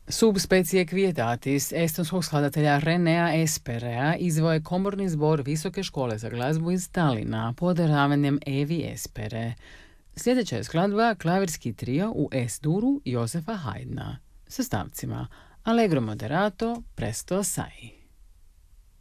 Subspecie quietatis estonskog skladatelja Renea Esperea izveo je komorni zbor Visoke škole za glazbu iz Talina pod ravanjem Evi Espere. Sljedeća je skladba klavirski trio u S-duru Josefa Haydna sa stavcima Allegro moderato, presto assai.